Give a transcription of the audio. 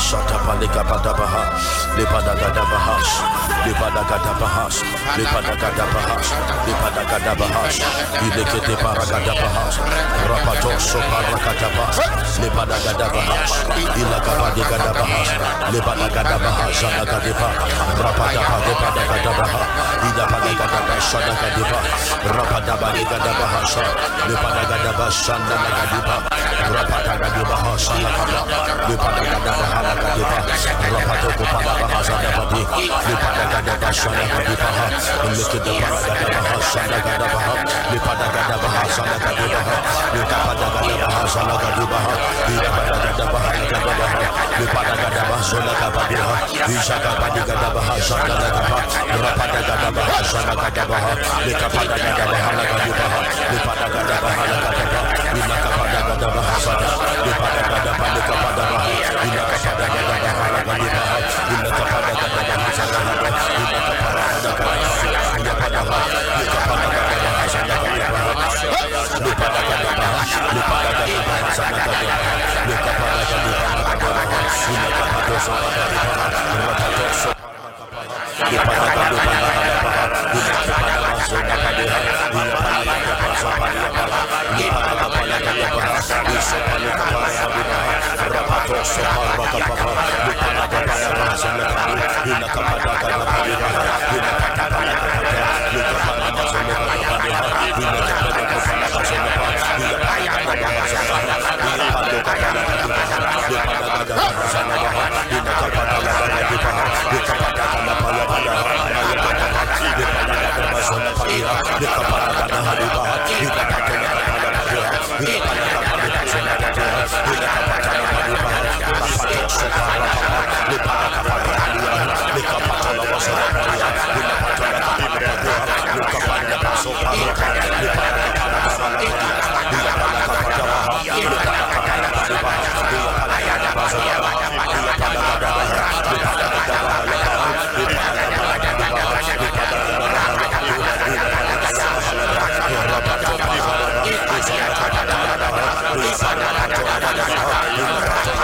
Shata Palika Padabaha, Lipadagadabahash, Lipadagadabahash, Lipadagadabahash, Lipadagadabahash, Ilekete Paragadabahas, Rapatoso Parakatabas, Lipadagadabahash, Ilakapadigadabahash, Lipadagadabahash, Alagadiba, Rapadabadagadabah, Idapadagadabash, Alagadiba, Rapadabadigadabahasha, Lipadagadabash, Alagadiba, Rapadagadabahash, Alagadiba, Lipadagadabahalagadiba, Rapatokopadabahas, Alagadi, Lipadagadabash, Alagadiba, Likidaparagadabahas, Alagadabaha, Lipadagadabahash, Alagadiba, Likapadagadabahash, Alagadiba, Lipadagadabahalagadabaha, Lipadagadabash, Alagadiba, Ishakapadigadabahas, Alagadiba, Rapadagadabahash, Alagadabaha, Likapadagadabahalagadiba, Lipadagadabahalagadiba, Ilakapadagadabahash, Lipadagadabaha, Likapadabaha, Ilakapadagadabahalagadiba, Ilakapadagadabahash,